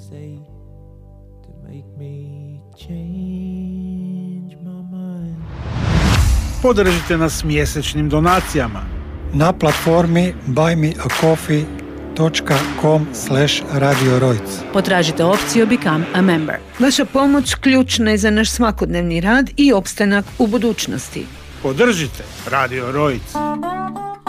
say to make me change my mind. Podržite nas mjesečnim donacijama na platformi buymeacoffee.com/Radio Rojc. Potražite opciju Become a Member. Vaša pomoć ključna je za naš svakodnevni rad i opstanak u budućnosti. Podržite Radio Rojc.